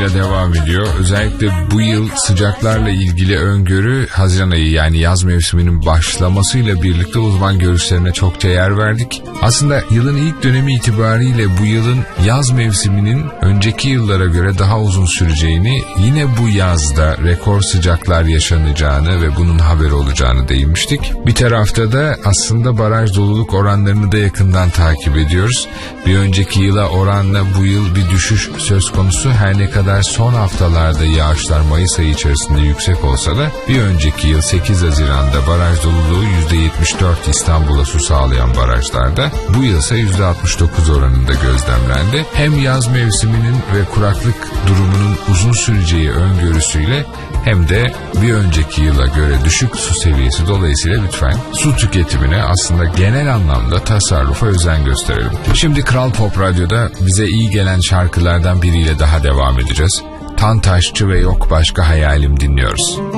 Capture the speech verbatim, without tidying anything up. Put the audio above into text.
hızıyla devam ediyor. Özellikle bu yıl sıcaklarla ilgili öngörü Haziran ayı yani yaz mevsiminin başlamasıyla birlikte uzman görüşlerine çokça yer verdik. Aslında yılın ilk dönemi itibariyle bu yılın yaz mevsiminin önceki yıllara göre daha uzun süreceğini, yine bu yazda rekor sıcaklar yaşanacağını ve bunun haberi olacağını değinmiştik. Bir tarafta da aslında baraj doluluk oranlarını da yakından takip ediyoruz. Bir önceki yıla oranla bu yıl bir düşüş söz konusu. Her ne kadar son haftalarda yağışlar Mayıs ayı içerisinde yüksek olsa da bir önceki yıl sekiz Haziran'da baraj doluluğu yüzde yetmiş dört İstanbul'a su sağlayan barajlarda, bu yıl ise yüzde altmış dokuz oranında gözlemlendi. Hem yaz mevsiminin ve kuraklık durumunun uzun süreceği öngörüsüyle hem de bir önceki yıla göre düşük su seviyesi dolayısıyla lütfen su tüketimine, aslında genel anlamda tasarrufa özen gösterelim. Şimdi Kral Pop Radyo'da bize iyi gelen şarkılardan biriyle daha devam edeceğiz. Tantaşçı ve Yok Başka Hayalim dinliyoruz.